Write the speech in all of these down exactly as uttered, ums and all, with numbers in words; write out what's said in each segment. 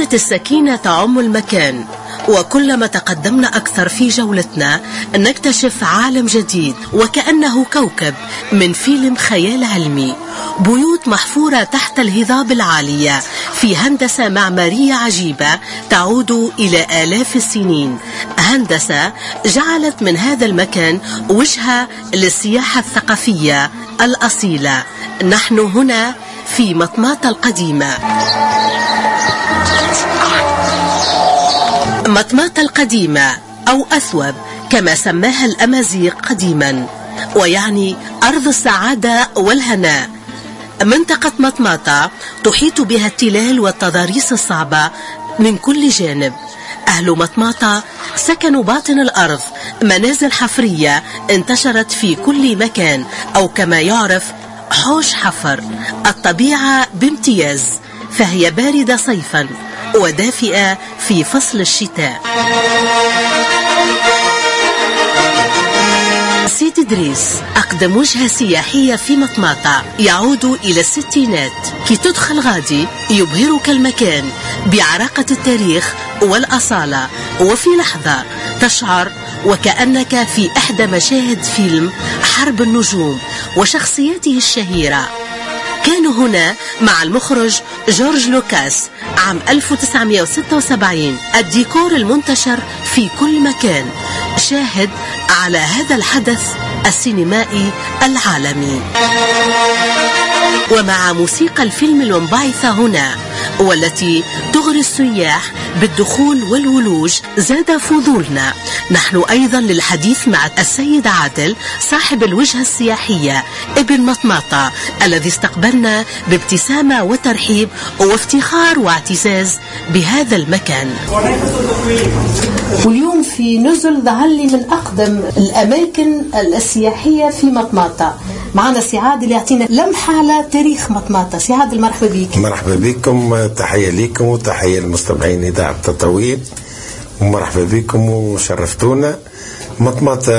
كانت السكينة تعم المكان، وكلما تقدمنا أكثر في جولتنا نكتشف عالم جديد وكأنه كوكب من فيلم خيال علمي. بيوت محفورة تحت الهضاب العالية في هندسة معمارية عجيبة تعود إلى آلاف السنين، هندسة جعلت من هذا المكان وجهة للسياحة الثقافية الأصيلة. نحن هنا في مطماطة القديمة. مطماطة القديمة أو أثوب كما سماها الأمازيغ قديما، ويعني أرض السعادة والهناء. منطقة مطماطة تحيط بها التلال والتضاريس الصعبة من كل جانب. أهل مطماطة سكنوا باطن الأرض، منازل حفرية انتشرت في كل مكان، أو كما يعرف حوش حفر. الطبيعة بامتياز، فهي باردة صيفا ودافئة في فصل الشتاء. سيدي إدريس أقدم وجهة سياحية في مطماطة يعود إلى الستينات. كي تدخل غادي يبهرك المكان بعراقة التاريخ والأصالة، وفي لحظة تشعر وكأنك في إحدى مشاهد فيلم حرب النجوم وشخصياته الشهيرة. كانوا هنا مع المخرج جورج لوكاس عام ألف وتسعمائة وستة وسبعين. الديكور المنتشر في كل مكان شاهد على هذا الحدث السينمائي العالمي. ومع موسيقى الفيلم المنبعثة هنا والتي تغري السياح بالدخول والولوج زاد فضولنا نحن أيضا للحديث مع السيد عادل صاحب الوجهة السياحية ابن مطماطة، الذي استقبلنا بابتسامة وترحيب وافتخار واعتزاز بهذا المكان. واليوم في نزل ظهرلي من أقدم الأماكن السياحية في مطماطة. معنا سي عادل يعطينا لمحة على تاريخ مطماطة. سي عادل مرحبا بك. مرحبا بكم، تحية لكم وتحية للمستمعين إذاعة تطاوين، ومرحبا بكم وشرفتونا. مطماطة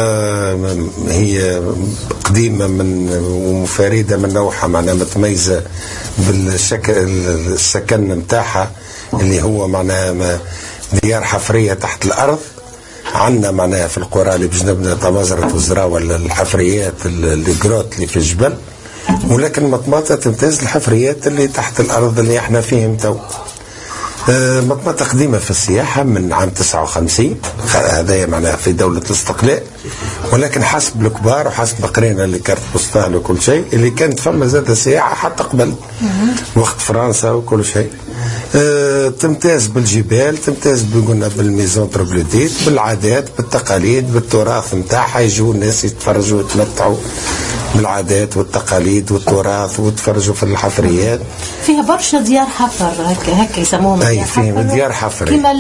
هي قديمة من ومفردة من نوعها، معناها متميزة بالشكل السكن متاعها اللي هو معناها ديار حفرية تحت الأرض. عندنا معناها في القرى اللي بجنبنا طمازرة وزراوة الحفريات اللي قروت اللي في الجبل، ولكن مطماطة تمتاز الحفريات اللي تحت الأرض اللي احنا فيهم تو. مطماطة قديمة في السياحة من عام تسعة وخمسين، هذا معناها في دولة الاستقلال، ولكن حسب الكبار وحسب قرينا اللي كانت بوستال وكل شيء اللي كانت فما زاد السياحة حتى قبل وقت فرنسا وكل شيء. أه تمتاز بالجبال، تمتاز قلنا بالميزون تروغلوديت، بالعادات بالتقاليد بالتراث نتاعها. يجوا الناس يتفرجوا ويتمتعوا بالعادات والتقاليد والتراث ويتفرجوا في الحفريات. فيها برشا ديار حفر هكا هكا يسموهم اي فيهم ديار حفر كيما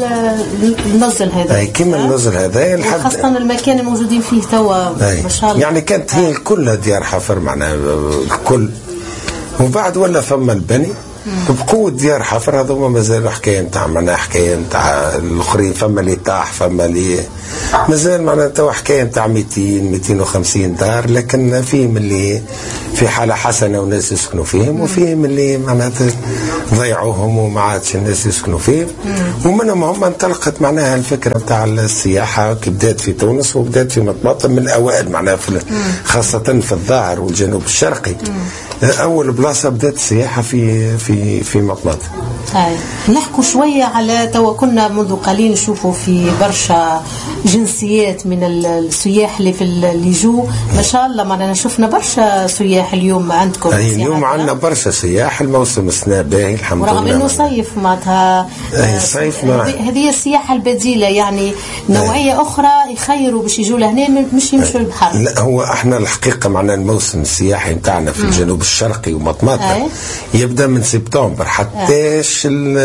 النزل هذا. اي كيما النزل هذا خاصة المكان الموجودين فيه توا ما شاء الله. يعني كانت هي كلها ديار حفر معناها الكل، وبعد ولا فما البني بقوة ديار حفر. هذوما مازال حكاية نتاع معناها حكاية نتاع الآخرين، فما اللي طاح فما اللي مازال معناها توا حكاية نتاع مئتين مئتين وخمسين دار، لكن فيهم اللي في حالة حسنة وناس يسكنوا فيهم، وفيهم اللي معناتها ضيعوهم وما عادش الناس يسكنوا فيهم. ومنهم هم انطلقت معناها الفكرة نتاع السياحة كي بدات في تونس وبدات في مطماطة من الأوائل معناها خاصة في الظاهر والجنوب الشرقي. أول بلاصة بدات السياحة في في في مطماطة. هاي نحكوا شوية على توا كنا منذ قليل نشوفوا في برشا جنسيات من السياح اللي في اللي جو ما شاء الله. معنا شفنا برشا سياح اليوم عندكم. أي اليوم عندنا برشا سياح، الموسم السنة باهي الحمد لله، ورغم انه صيف معناتها صيف. هذه السياحة البديلة يعني نوعية أي. أخرى يخيروا باش يجوا لهنا مش يمشوا البحر. لا هو احنا الحقيقة معنا الموسم السياحي نتاعنا في م. الجنوب الشرقي ومطماطة يبدأ من سبتمبر حتىش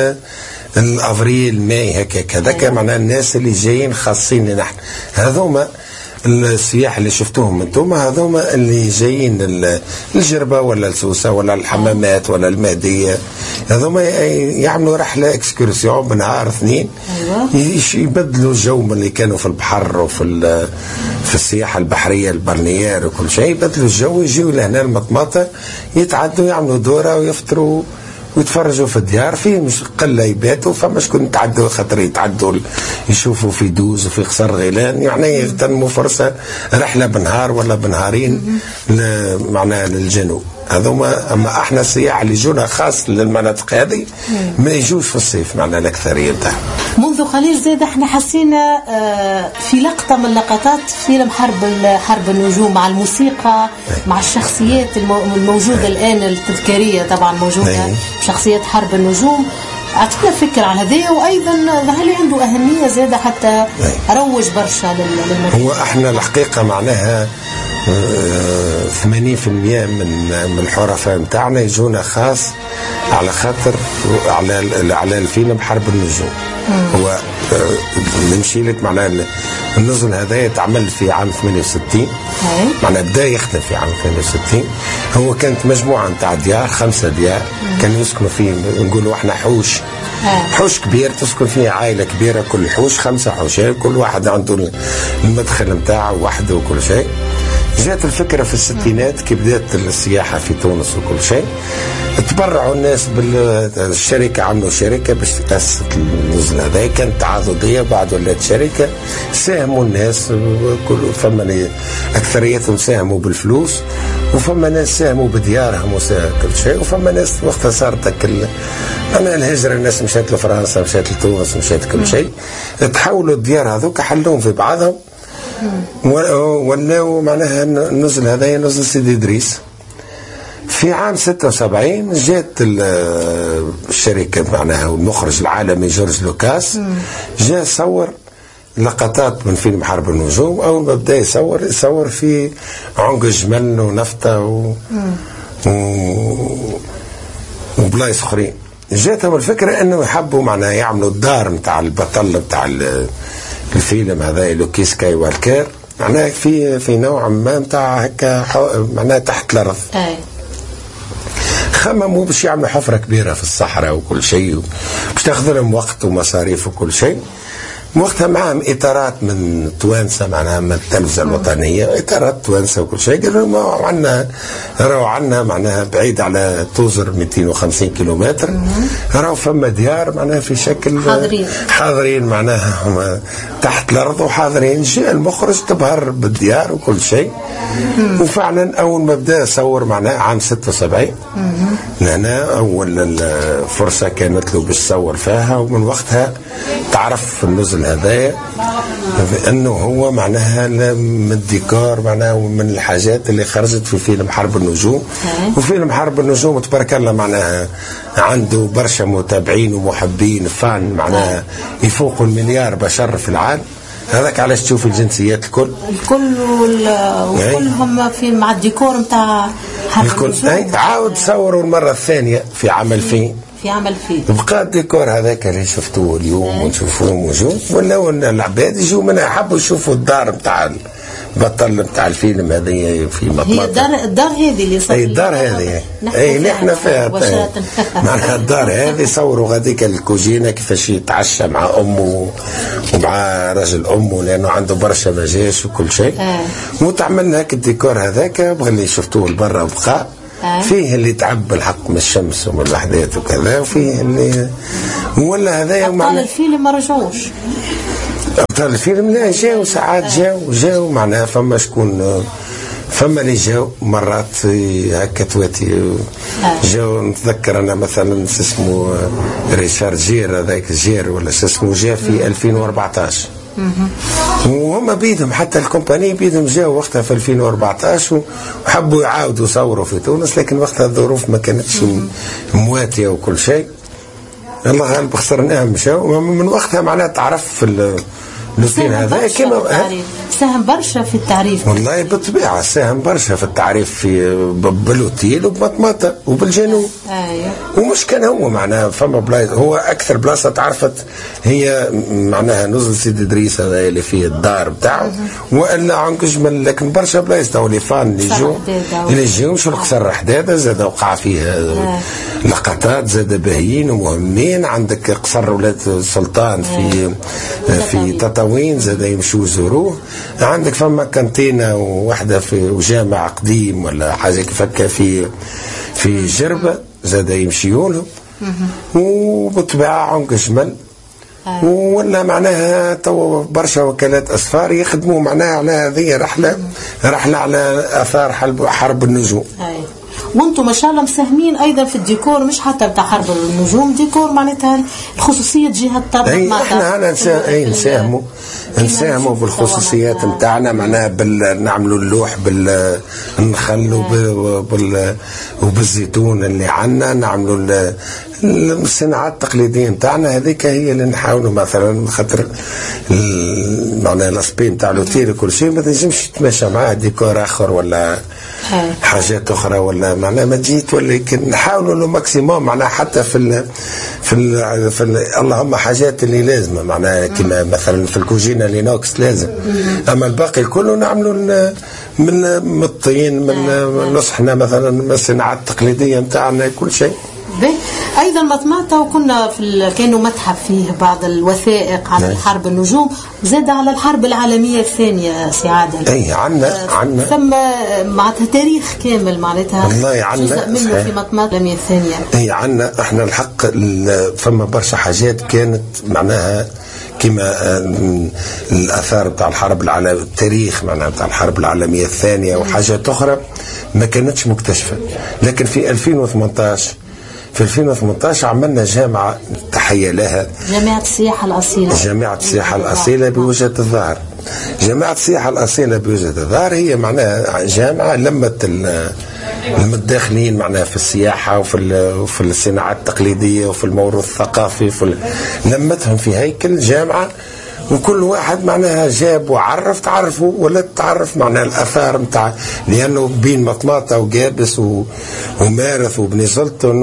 الافريل ماي هكاك. هذاك معناه الناس اللي جايين خاصين نحن هذوما السياح اللي شفتوهم انتم، هذوما اللي جايين الجربة ولا السوسة ولا الحمامات ولا المهدية، هذوما يعملوا رحلة اكسكورسيون بنهار اثنين يبدلوا الجو من اللي كانوا في البحر وفي في السياحة البحرية البرنيير وكل شيء، يبدلوا الجو يجيوا لهنا المطماطة يتعدوا يعملوا دورة ويفطروا ويتفرجوا في الديار، فيه مش قله يباتوا، فما شكون يتعدوا خاطر يتعدوا يشوفوا في دوز وفي قصر غيلان، يعني يغتنموا فرصه رحله بنهار ولا بنهارين معناها للجنوب. هذوما. اما احنا السياح اللي يجونا خاص للمناطق هذه ما يجوش في الصيف معنا الاكثريه تاعهم. منذ قليل زاد احنا حسينا في لقطه من لقطات فيلم حرب حرب النجوم مع الموسيقى مع الشخصيات الموجوده الان التذكاريه طبعا موجوده شخصيات حرب النجوم. اعطينا فكره على هذا، وايضا هل عنده اهميه زاده حتى روج برشا للمكان؟ هو احنا الحقيقه معناها ثمانين بالمئة من من الحرفاء نتاعنا يجونا خاص على خاطر على على الفيلم حرب النجوم. هو نمشي لك معناها النزل هذا يتعمل في عام ثمانية وستين، معناها بدا يخدم في عام ثمانية وستين. هو كانت مجموعه نتاع ديار، خمسه ديار كانوا يسكنوا فيه، نقولوا احنا حوش حوش كبير تسكن فيه عائله كبيره، كل حوش خمسه حوشات، كل واحد عنده المدخل نتاعه وحده وكل شيء. جات الفكرة في الستينات كي بدات السياحة في تونس وكل شيء، تبرعوا الناس بالشركة، عملوا شركة باش تأسس النزل هذا، كانت تعاضدية، بعد ولات شركة، ساهموا الناس كل، فما أكثريتهم ساهموا بالفلوس، وفما ناس ساهموا بديارهم وكل شيء، وفما ناس وقتها صارت أنا الهجرة، الناس مشات لفرنسا، مشات لتونس، مشات كل شيء، تحولوا الديار هذوك حلوهم في بعضهم، ولاو معناها النزل هذا نزل سيدي إدريس. في عام ستة وسبعين جات الشركة معناها والمخرج العالمي جورج لوكاس جاء صور لقطات من فيلم حرب النجوم. أول ما بدأ يصور يصور في عنق جمل ونفطة و... و... وبلايص أخرين. جاتهم الفكرة أنه يحبوا معناها يعملوا الدار متاع البطل متاع الفيلم هذا لوكي سكاي والكير، معناها في في نوع ما نتاع هكا معناها تحت الارض. اي خمموا باش يعملوا حفره كبيره في الصحراء وكل شيء، باش تاخذ لهم وقت ومصاريف وكل شيء. وقتها معهم اطارات من توانسه، معناها من التلفزه الوطنيه، اطارات توانسه وكل شيء. قالوا ما عندنا، راهو عندنا معناها بعيد على توزر مئتين وخمسين كيلومتر، راهو فما ديار معناها في شكل حاضرين حاضرين معناها تحت الارض وحاضرين. جاء المخرج تبهر بالديار وكل شيء، وفعلا اول ما بدا صور معناها عام ستة وسبعين هنا اول الفرصه كانت له باش يصور فيها، ومن وقتها تعرف في النزل هذايا بانه هو معناها من الديكور معناها ومن الحاجات اللي خرجت في فيلم حرب النجوم. وفيلم حرب النجوم تبارك الله معناها عنده برشا متابعين ومحبين فان معناها يفوقوا المليار بشر في العالم. هذاك علاش تشوف الجنسيات الكل الكل وكلهم في مع الديكور نتاع حرب النجوم. عاود صوروا المره الثانيه في عام ألفين في عمل فيه بقى الديكور هذاك اللي شفتوه اليوم ونشوفوه موجود، ولاو العباد يجوا منها يحبوا يشوفوا الدار نتاع البطل نتاع الفيلم هذه في مطمطة. هي الدار الدار هذه اللي صوروا، اي الدار هذه اي اللي احنا فيها معناها الدار هذه صوروا غاديك الكوجينه كيفاش يتعشى مع امه ومع راجل امه لانه عنده برشا ما جاش وكل شيء. وتعملنا هيك الديكور هذاك بغى اللي شفتوه لبرا بقى فيه اللي تعب الحق من الشمس ومن الوحدات وكذا، وفيه اللي ولا هذا أبطال الفيلم ما رجعوش. أبطال الفيلم لا جاو ساعات جاو جاو معناها فما شكون فما اللي جاو مرات هكا تواتي جاو. نتذكر أنا مثلا اسمه ريشارد جير هذاك جير ولا اسمه جاء في ألفين وأربعطاش وهم بيدهم حتى الكومباني بيدهم جاوا وقتها في ألفين وأربعطاش وحبوا يعاودوا يصوروا في تونس، لكن وقتها الظروف ما كانتش مواتيه وكل شيء. الله غالب خسرناهم مشاو. من وقتها معناها تعرف في الفيلم هذا كما ساهم برشا في التعريف. والله بالطبيعه ساهم برشا في التعريف في بالوتيل وبمطمطه وبالجنوب. ايوه ومش كان هو معناها فما بلايص، هو اكثر بلاصه تعرفت هي معناها نزل سيدي إدريس هذا اللي فيه الدار بتاعه، والا عنق جمل. لكن برشا بلايص تو اللي فان اللي يجوا اللي يجوا شو القصر حداده زاد وقع فيه لقطات زاد باهيين ومهمين. عندك قصر ولاد السلطان في في تطاوين زاد يمشوا يزوروه. عندك فما كانتينه وواحده في جامع قديم ولا حاجه كيف هكا في في جربه زاد يمشيوا له. وبالطبيعه عنق جمل. ولا معناها تو برشا وكالات اسفار يخدموا معناها على هذه رحله رحله على اثار حرب النجوم. أي. وانتم ما شاء الله مساهمين ايضا في الديكور، مش حتى بتاع حرب النجوم، ديكور معناتها الخصوصيه جهه طبعا. اي احنا هنا نساهموا نساهموا بالخصوصيات نتاعنا معناها بال نعملوا اللوح بالنخل وبال وبالزيتون اللي عندنا، نعملوا الصناعات التقليديه نتاعنا هذيك هي اللي نحاولوا مثلا خاطر معناها الاسبين نتاع لوتير وكل شيء ما تنجمش تتماشى معاه ديكور اخر ولا حاجات اخرى ولا معناها ما تجيت، ولكن نحاولوا له ماكسيموم معناها حتى في ال في ال في ال اللهم حاجات اللي لازمه معناها كما مثلا في الكوجينه لينوكس لازم، اما الباقي كله نعملوا من من الطين من نصحنا مثلا من الصناعات التقليديه نتاعنا كل شيء. ايضا مطماطه وكنا في كانوا متحف فيه بعض الوثائق عن حرب النجوم، وزاد على الحرب العالميه الثانيه سي عادل. اي عندنا عندنا ثم معناتها تاريخ كامل معناتها والله عندنا جزء منه في مطماطه العالميه الثانيه. اي عندنا احنا الحق فما برشا حاجات كانت معناها كما الاثار بتاع الحرب العالميه التاريخ معناها بتاع الحرب العالميه الثانيه وحاجات اخرى ما كانتش مكتشفه، لكن في ألفين وثمانية عشر في ألفين وثمانية عشر عملنا جامعة تحية لها، جامعة السياحة الأصيلة. جامعة السياحة الأصيلة بوجهة الظهر. جامعة السياحة الأصيلة بوجهة الظهر هي معناها جامعة لمت المتداخلين معناها في السياحة وفي وفي الصناعات التقليدية وفي الموروث الثقافي، في لمتهم في هيكل جامعة، وكل واحد معناها جاب وعرف تعرفوا ولا تعرف معناها الآثار متاع، لأنه بين مطماطة وجابس ومارث وبني سلطن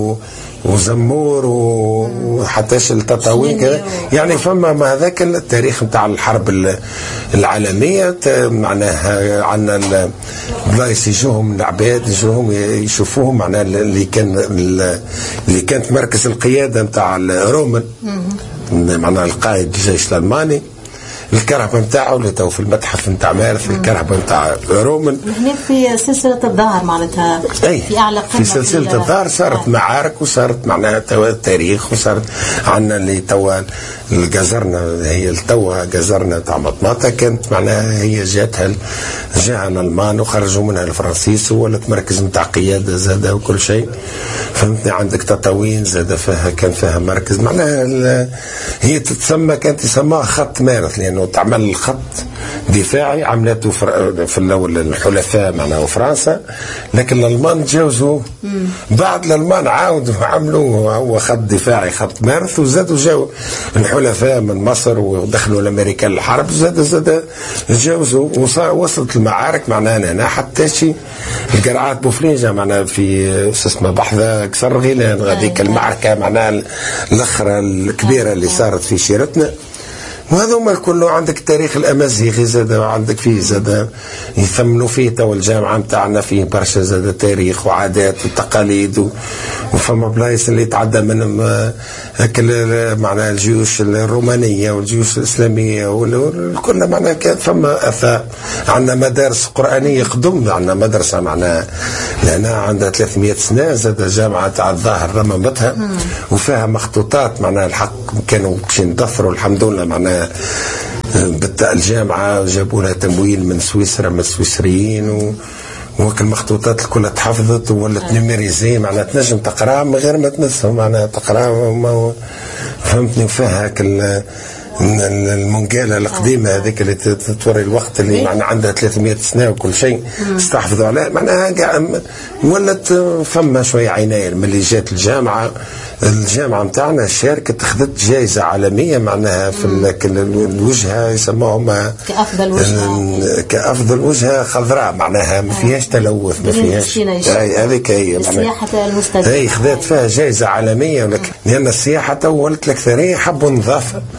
وزمور وحتى التطاوين كذا، يعني فما هذاك التاريخ نتاع الحرب العالمية معناها عندنا بلايص يجوهم العباد يجوهم يشوفوهم معناها اللي كان اللي كانت مركز القيادة نتاع الرومان معناها القائد الجيش الألماني، الكرهبة نتاعه اللي تو في المتحف نتاع مارث، الكرهبة نتاع رومان. هنا في سلسلة الظهر معناتها في أعلى في سلسلة الظهر صارت معارك وصارت معناها توا تاريخ، وصارت عندنا اللي توا الجزرنا هي التوا جزرنا تاع مطماطة كانت معناها هي جاتها جاها الألمان وخرجوا منها الفرنسيس وولت مركز نتاع قيادة زادة وكل شيء، فهمتني. عندك تطاوين زادة فيها كان فيها مركز معناها هي تتسمى كانت تسمى خط مارث، لأنه تعمل الخط دفاعي عملته في الأول الحلفاء معنا وفرنسا، لكن الألمان تجاوزوا بعد الألمان عاودوا عملوا هو خط دفاعي خط مارث، وزادوا جاو الحلفاء من مصر ودخلوا الأمريكان الحرب زاد زاد تجاوزوا ووصلت المعارك معناها هنا حتى شيء القرعات بوفليجة معناها في اسمها بحذا كسر غيلان غاديك المعركة معناها الأخرى الكبيرة اللي صارت في شيرتنا. وهذا كله عندك تاريخ الأمازيغي زاد عندك فيه زاد يثمنوا فيه تو الجامعة متاعنا فيه برشا زاد تاريخ وعادات وتقاليد وفما بلايص اللي تعدى منهم معناها الجيوش الرومانية والجيوش الإسلامية والكل معناها كانت فما أثاء. عندنا مدارس قرآنية قدم، عندنا مدرسة معناها لأنها عندها ثلاثمائة سنة زاد جامعة تاع الظاهر رممتها وفيها مخطوطات معناها الحق كانوا باش يندثروا الحمد لله معناها بالتاء الجامعة جابوا لها تمويل من سويسرا من السويسريين و وكل المخطوطات الكل تحفظت ولات نيميريزي معناها تنجم تقراها من غير ما تنسهم معناها تقراها فهمتني. وفيها كل المنقالة القديمة هذيك اللي توري الوقت اللي معناها عندها ثلاثمائة سنة وكل شيء استحفظوا عليها معناها ولات فما شوية عناية من اللي جات الجامعة. الجامعة متاعنا شاركت أخذت جائزة عالمية معناها في الوجهة يسموهم كأفضل وجهة كأفضل وجهة خضراء معناها ما فيهاش تلوث ما فيهاش هذيك هي السياحة المستدامة هي خذت فيها جائزة عالمية، ولكن لأن السياحة ولت الأكثرية حبوا نظافة ما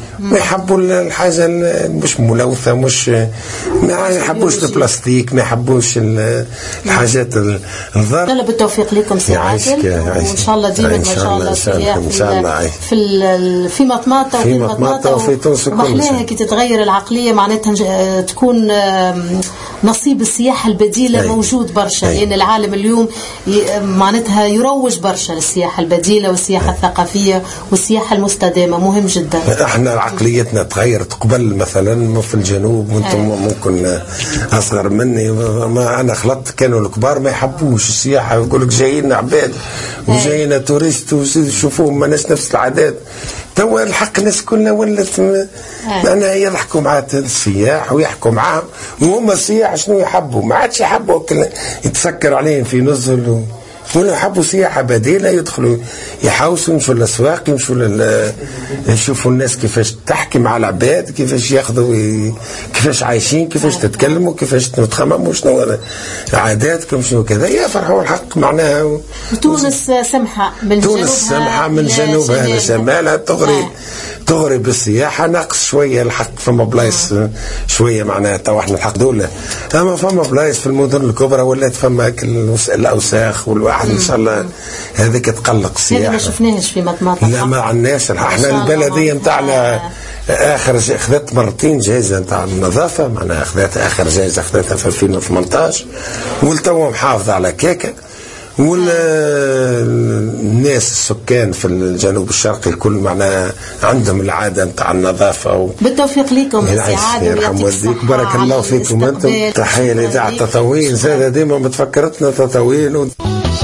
يحبوا الحاجه مش ملوثه، مش ما يحبوش البلاستيك، ما يحبوش الحاجات الضار. لا بالتوفيق لكم سي عادل، وان شاء الله ديما ما شاء الله سياح ان شاء الله في في مطماطه وفي مطماطه وفي تونس. محلاها كي تتغير العقليه معناتها تكون نصيب السياحه البديله أي. موجود برشا، لان يعني العالم اليوم معناتها يروج برشا للسياحه البديله والسياحه أي. الثقافيه والسياحه المستدامه، مهم جدا. احنا عقليتنا تغيرت. قبل مثلا في الجنوب وانتم ممكن اصغر مني، ما انا خلطت، كانوا الكبار ما يحبوش السياحه، يقول لك جايين عباد وجايين توريست وشوفوهم ما ناس نفس العادات. توا الحق الناس كلها ولت معناها يضحكوا مع السياح ويحكوا معاهم، وهم السياح شنو يحبوا؟ ما عادش يحبوا يتسكر عليهم في نزل، ولا يحبوا سياحه بديله، يدخلوا يحوسوا، يمشوا للاسواق، يمشوا لل يشوفوا الناس كيفاش تحكي مع العباد، كيفاش ياخذوا، كيفاش عايشين، كيفاش تتكلموا، كيفاش تتخمموا، شنو عاداتكم، شنو كذا، يفرحوا الحق معناها. تونس سمحه من جنوبها، تونس سمحه من جنوبها لشمالها، تغري تغري بالسياحه، ناقص شويه الحق. فما بلايص شويه معناها تو احنا الحق دوله، اما فما بلايص في المدن الكبرى ولات فما الاوساخ، والواحد ان شاء الله هذيك تقلق السياحه. هذا ما شفناهش في مطماطه. لا ما عندناش، احنا البلديه نتاعنا اخر اخذت مرتين جائزه نتاع النظافه، معناها اخذت اخر جائزه اخذتها في ألفين وثمانطاش، والتو محافظه على كيكه. والناس السكان في الجنوب الشرقي الكل معناها عندهم العاده نتاع النظافه و... بالتوفيق لكم سي عادل، يرحم والديك، بارك الله فيكم انتم. تحيه لاذاعه تطاوين، زاد ديما متفكرتنا تطاوين و...